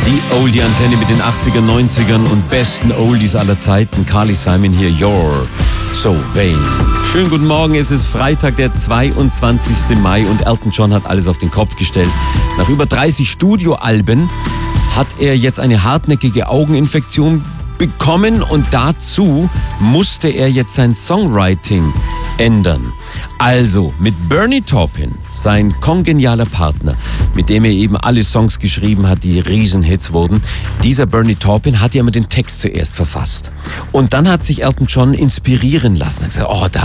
Die Oldie-Antenne mit den 80er, 90ern und besten Oldies aller Zeiten. Carly Simon hier, You're So Vain. Schönen guten Morgen, es ist Freitag, der 22. Mai und Elton John hat alles auf den Kopf gestellt. Nach über 30 Studioalben hat er jetzt eine hartnäckige Augeninfektion bekommen und dazu musste er jetzt sein Songwriting ändern. Also mit Bernie Taupin, sein kongenialer Partner, mit dem er eben alle Songs geschrieben hat, die Riesenhits wurden. Dieser Bernie Taupin hat ja immer den Text zuerst verfasst. Und dann hat sich Elton John inspirieren lassen. Er hat gesagt,